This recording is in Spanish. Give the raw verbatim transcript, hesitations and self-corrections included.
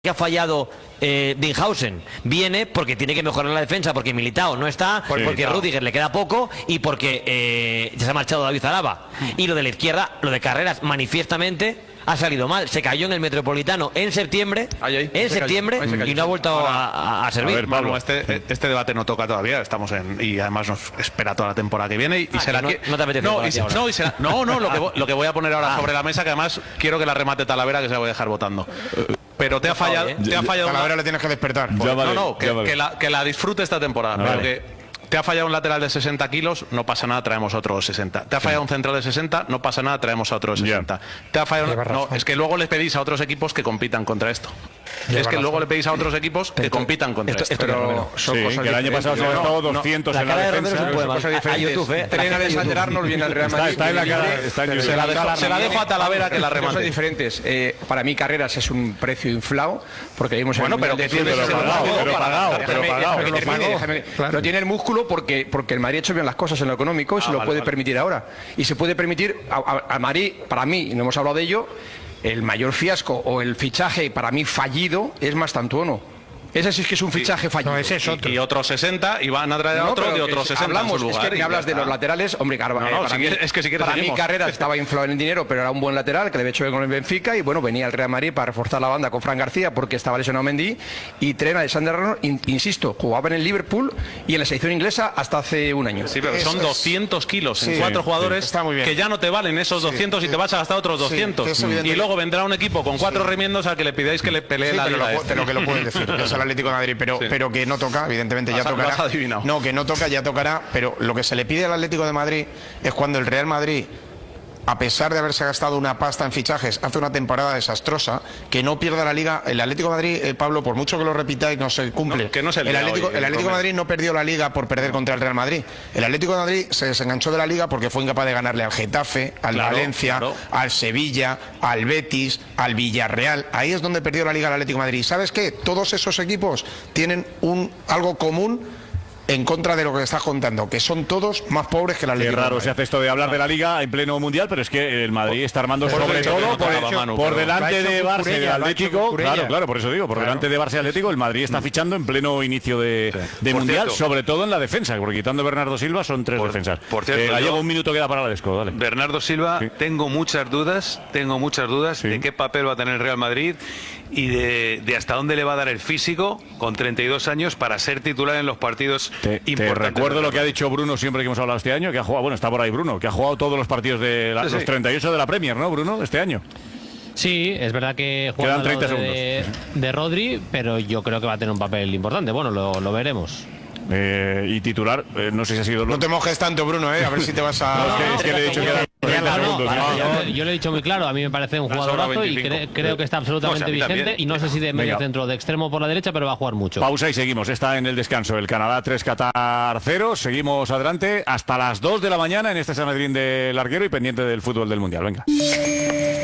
que ha fallado eh, Dinhausen viene porque tiene que mejorar la defensa, porque Militao no está, Por porque Militao. Rüdiger le queda poco y porque eh, ya se ha marchado David Alaba. Y lo de la izquierda, lo de Carreras, manifiestamente ha salido mal. Se cayó en el Metropolitano en septiembre, Ahí, ahí, en se cayó, septiembre ahí se cayó. y no ha vuelto Ahora, a, a- a servir. A ver, Pablo, este, este debate no toca todavía, estamos en y además nos espera toda la temporada que viene y, y Ah, será que no- que no te apetece no, jugar y aquí se- ahora. no, y será- no, no, lo que voy, lo que voy a poner ahora Ah. sobre la mesa, que además quiero que la remate Talavera, que se la voy a dejar votando. Pero te ha fallado, ¿eh? te ha fallado una- Talavera le tienes que despertar. no, vale, no, que, ya vale. que la, que la disfrute esta temporada, pero Vale. que te ha fallado un lateral de sesenta kilos, no pasa nada, traemos otro de sesenta. Te ha fallado un central de sesenta, no pasa nada, traemos a otro de sesenta. Te ha fallado, Lleva no, razón. es que luego le pedís a otros equipos que compitan contra esto. Es que luego le pedís a otros equipos que compitan contra esto. esto- Pero son Sí, cosas que el año pasado se ha diferentes. gastado No, no, doscientos La en la cara de Romero defensa. es un poema. cosas A- a diferentes. YouTube, ¿eh? Tren A Alexander YouTube. Arnold viene al Real Está- Madrid. está en la libre, cara- está en pero YouTube. Se la dejo, Cala se la dejo a Talavera que la Cosas remate. diferentes. Eh, para mí Carreras es un precio inflado porque vimos el Bueno, pero Mundial que de tiene- Clubes, pero se lo pagado, pagó pero para- pagado, déjame- pero pagado. déjame que Pero termine, pagó. déjame que- Lo tiene el músculo porque, porque el Madrid ha hecho bien las cosas en lo económico y se Ah, lo vale, puede vale. permitir ahora. Y se puede permitir a- a- al Madrid, para mí, y no hemos hablado de ello, el mayor fiasco o el fichaje para mí fallido es Mastantuono. Ese sí es que es un fichaje fallido. No, ese es otro. Y otros sesenta y van a traer a No, otro pero de que otros si sesenta hablamos, en su lugar. es que y me hablas ya de los está. laterales, hombre, Carva- No, eh, no, para si mí, quieres- es que si quieres para mí seguimos. Carrera estaba inflado en el dinero, pero era un buen lateral que le había hecho bien con el Benfica y bueno, venía el Real Madrid para reforzar la banda con Fran García porque estaba lesionado Mendy y Trent Alexander-Arnold, in- insisto, jugaba en el Liverpool y en la selección inglesa hasta hace un año. Sí, pero Es- son es- doscientos kilos en Sí, cuatro sí, jugadores está muy bien. que ya no te valen esos doscientos y te vas a gastar otros Sí, doscientos. que es evidente Y que- luego vendrá un equipo con cuatro remiendos al que le pidáis que le pelee Sí, la pero, liga. lo, este. pero que lo puedes decir, que es el Atlético de Madrid, pero, Sí. pero que no toca, evidentemente ya Has- lo tocará. has adivinado. No, que no toca, ya tocará, pero lo que se le pide al Atlético de Madrid es cuando el Real Madrid, a pesar de haberse gastado una pasta en fichajes, hace una temporada desastrosa, que no pierda la Liga. El Atlético de Madrid, eh, Pablo, por mucho que lo repitáis, no se cumple. No, que no se el lía Atlético, hoy, el Atlético de Romero. Madrid no perdió la Liga por perder contra el Real Madrid. El Atlético de Madrid se desenganchó de la Liga porque fue incapaz de ganarle al Getafe, al Claro, Valencia, claro. al Sevilla, al Betis, al Villarreal. Ahí es donde perdió la Liga el Atlético de Madrid. ¿Y sabes qué? Todos esos equipos tienen un algo común en contra de lo que estás contando, que son todos más pobres que el Qué Atlético de raro Madrid. se hace esto de hablar de la Liga en pleno mundial, pero es que el Madrid está armando por sobre hecho, todo no por, tocaba, Manu, por pero- delante Lo ha hecho de con Barça y Cucurella, del lo ha hecho Atlético. con Cucurella. Claro, claro, por eso digo, por delante de Barça y Atlético, el Madrid está fichando en pleno inicio de, de Por mundial, cierto. sobre todo en la defensa, porque quitando a Bernardo Silva son tres Por- defensas. por cierto, Eh, yo- Gallego, un minuto queda para la Desco, dale. Bernardo Silva, Sí. tengo muchas dudas, tengo muchas dudas Sí. de qué papel va a tener el Real Madrid y de, de hasta dónde le va a dar el físico con treinta y dos años para ser titular en los partidos Te, te importantes. recuerdo lo que ha dicho Bruno siempre que hemos hablado este año, que ha jugado, bueno, está por ahí Bruno, que ha jugado todos los partidos de la- Sí, sí. los treinta y ocho de la Premier, ¿no, Bruno? Este año. Sí, es verdad que juega Quedan al lado treinta de, de Rodri, pero yo creo que va a tener un papel importante. Bueno, lo, lo veremos. Eh, y titular, eh, no sé si ha sido... No te mojes tanto, Bruno, ¿eh? A ver si te vas a... No, es que- es que le he dicho que era treinta No, no, segundos. para- ¿no? yo, yo le he dicho muy claro, a mí me parece un Le ha jugadorazo sobrado y veinticinco. cre- creo que está absolutamente No, o sea, a mí vigente también. y no sé si de medio Venga. centro, de extremo por la derecha, pero va a jugar mucho. Pausa y seguimos. Está en el descanso. El Canadá tres, Qatar cero. Seguimos adelante hasta las dos de la mañana en este Sanedrín del Larguero y pendiente del fútbol del Mundial. Venga.